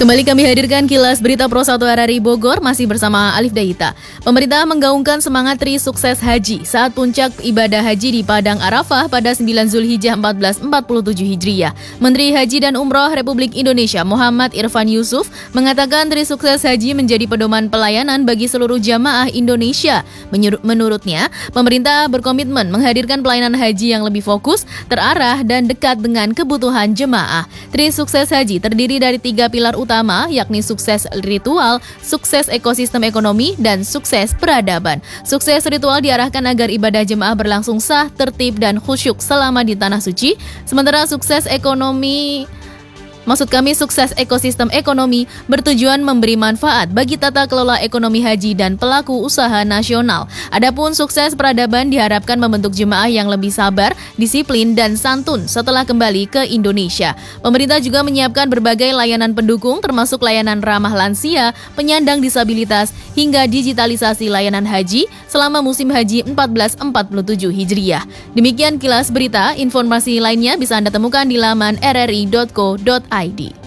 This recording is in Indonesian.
Kembali kami hadirkan kilas berita Pro 1 RRI Bogor, masih bersama Alif Dahita. Pemerintah menggaungkan semangat Tri Sukses Haji saat puncak ibadah haji di Padang Arafah pada 9 Zulhijjah 1447 Hijriah. Menteri Haji dan Umroh Republik Indonesia Muhammad Irfan Yusuf mengatakan Tri Sukses Haji menjadi pedoman pelayanan bagi seluruh jamaah Indonesia. Menurutnya, pemerintah berkomitmen menghadirkan pelayanan haji yang lebih fokus, terarah, dan dekat dengan kebutuhan jemaah. Tri Sukses Haji terdiri dari 3 pilar utama, yakni sukses ritual, sukses ekosistem ekonomi, dan sukses peradaban. Sukses ritual diarahkan agar ibadah jemaah berlangsung sah, tertib, dan khusyuk selama di Tanah Suci. Sementara sukses ekosistem ekonomi bertujuan memberi manfaat bagi tata kelola ekonomi haji dan pelaku usaha nasional. Adapun sukses peradaban diharapkan membentuk jemaah yang lebih sabar, disiplin, dan santun setelah kembali ke Indonesia. Pemerintah juga menyiapkan berbagai layanan pendukung termasuk layanan ramah lansia, penyandang disabilitas, hingga digitalisasi layanan haji selama musim haji 1447 Hijriah. Demikian kilas berita, informasi lainnya bisa Anda temukan di laman rri.co.id.